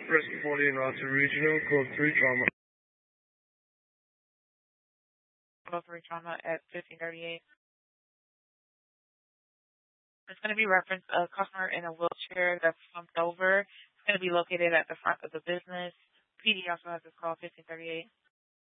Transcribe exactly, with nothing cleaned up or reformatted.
Rescue forty in route to regional, code three trauma. Code three trauma at fifteen thirty-eight. It's going to be reference a customer in a wheelchair that's slumped over. It's going to be located at the front of the business. P D also has this call fifteen thirty-eight.